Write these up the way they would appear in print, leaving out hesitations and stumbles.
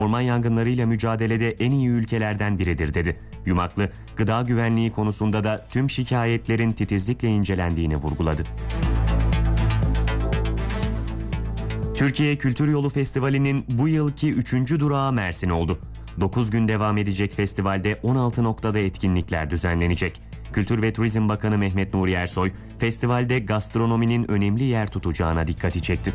orman yangınlarıyla mücadelede en iyi ülkelerden biridir dedi. Yumaklı, gıda güvenliği konusunda da tüm şikayetlerin titizlikle incelendiğini vurguladı. Türkiye Kültür Yolu Festivali'nin bu yılki 3. durağı Mersin oldu. 9 gün devam edecek festivalde 16 noktada etkinlikler düzenlenecek. Kültür ve Turizm Bakanı Mehmet Nuri Ersoy, festivalde gastronominin önemli yer tutacağına dikkati çekti.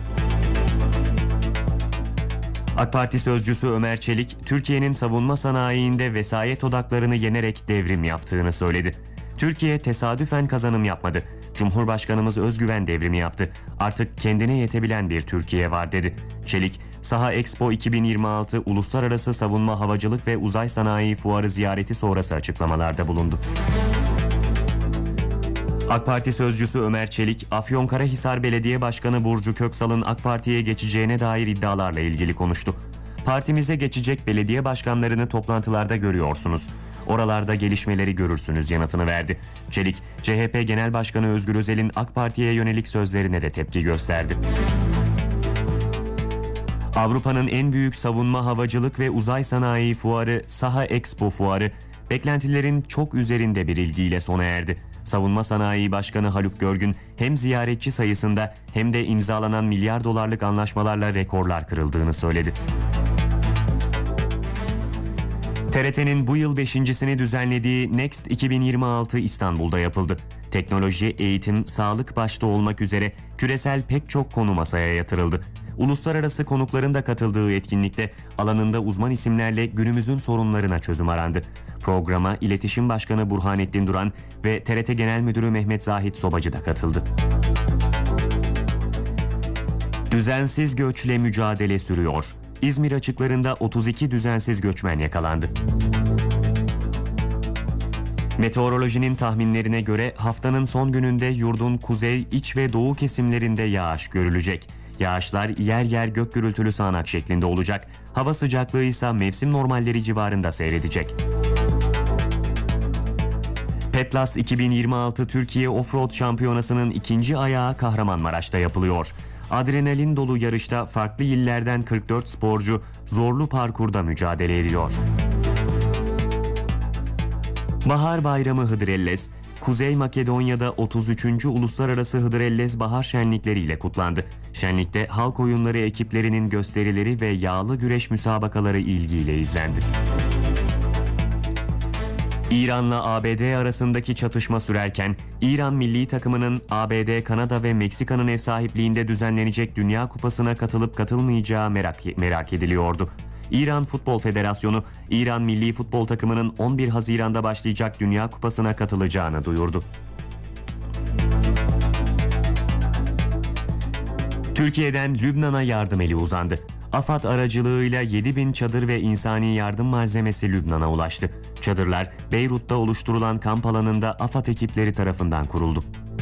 AK Parti sözcüsü Ömer Çelik, Türkiye'nin savunma sanayiinde vesayet odaklarını yenerek devrim yaptığını söyledi. Türkiye tesadüfen kazanım yapmadı. Cumhurbaşkanımız özgüven devrimi yaptı. Artık kendine yetebilen bir Türkiye var dedi. Çelik, Saha Expo 2026 Uluslararası Savunma Havacılık ve Uzay Sanayi Fuarı ziyareti sonrası açıklamalarda bulundu. AK Parti sözcüsü Ömer Çelik, Afyonkarahisar Belediye Başkanı Burcu Köksal'ın AK Parti'ye geçeceğine dair iddialarla ilgili konuştu. Partimize geçecek belediye başkanlarını toplantılarda görüyorsunuz. Oralarda gelişmeleri görürsünüz yanıtını verdi. Çelik, CHP Genel Başkanı Özgür Özel'in AK Parti'ye yönelik sözlerine de tepki gösterdi. Avrupa'nın en büyük savunma, havacılık ve uzay sanayi fuarı Saha Expo fuarı, beklentilerin çok üzerinde bir ilgiyle sona erdi. Savunma Sanayi Başkanı Haluk Görgün hem ziyaretçi sayısında hem de imzalanan milyar dolarlık anlaşmalarla rekorlar kırıldığını söyledi. TRT'nin bu yıl 5.sini düzenlediği Next 2026 İstanbul'da yapıldı. Teknoloji, eğitim, sağlık başta olmak üzere küresel pek çok konu masaya yatırıldı. Uluslararası konukların da katıldığı etkinlikte alanında uzman isimlerle günümüzün sorunlarına çözüm arandı. Programa İletişim Başkanı Burhanettin Duran ve TRT Genel Müdürü Mehmet Zahit Sobacı da katıldı. Düzensiz göçle mücadele sürüyor. İzmir açıklarında 32 düzensiz göçmen yakalandı. Meteorolojinin tahminlerine göre haftanın son gününde yurdun kuzey, iç ve doğu kesimlerinde yağış görülecek. Yağışlar yer yer gök gürültülü sağanak şeklinde olacak. Hava sıcaklığı ise mevsim normalleri civarında seyredecek. Petlas 2026 Türkiye Offroad Şampiyonası'nın ikinci ayağı Kahramanmaraş'ta yapılıyor. Adrenalin dolu yarışta farklı illerden 44 sporcu zorlu parkurda mücadele ediyor. Bahar Bayramı Hıdrellez, Kuzey Makedonya'da 33. Uluslararası Hıdrellez Bahar Şenlikleri ile kutlandı. Şenlikte halk oyunları ekiplerinin gösterileri ve yağlı güreş müsabakaları ilgiyle izlendi. İran'la ABD arasındaki çatışma sürerken İran milli takımının ABD, Kanada ve Meksika'nın ev sahipliğinde düzenlenecek Dünya Kupası'na katılıp katılmayacağı merak ediliyordu. İran Futbol Federasyonu, İran milli futbol takımının 11 Haziran'da başlayacak Dünya Kupası'na katılacağını duyurdu. Türkiye'den Lübnan'a yardım eli uzandı. AFAD aracılığıyla 7.000 çadır ve insani yardım malzemesi Lübnan'a ulaştı. Çadırlar Beyrut'ta oluşturulan kamp alanında AFAD ekipleri tarafından kuruldu.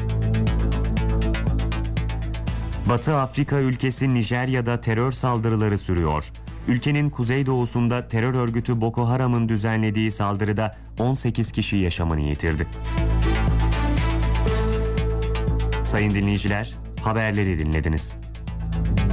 Batı Afrika ülkesi Nijerya'da terör saldırıları sürüyor. Ülkenin kuzeydoğusunda terör örgütü Boko Haram'ın düzenlediği saldırıda 18 kişi yaşamını yitirdi. Sayın dinleyiciler, haberleri dinlediniz.